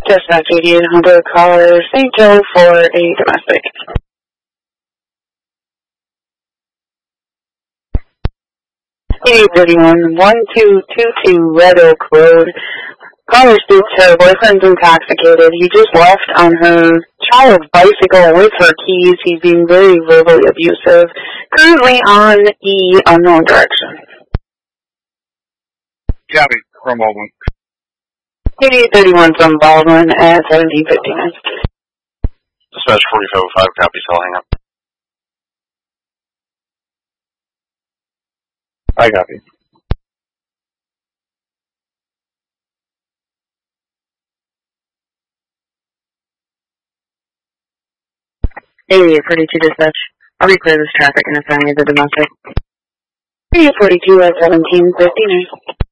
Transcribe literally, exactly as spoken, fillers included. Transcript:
Dispatch eighty-eight hundred, caller Saint Joe for a domestic. eighty-eight thirty-one, one two two two Red Oak Road. Caller states her boyfriend's intoxicated. He just left on her child's bicycle with her keys. He's being very verbally abusive. Currently on E, unknown direction. Copy, from Baldwin. eighty-eight thirty-one from Baldwin at seventeen fifty-nine. Dispatch forty-five oh five, copy, cell hang up. I copy. eighty-eight forty-two dispatch. I'll reclear this traffic and assign you the domestic. eighty-eight forty-two at seventeen fifty-nine.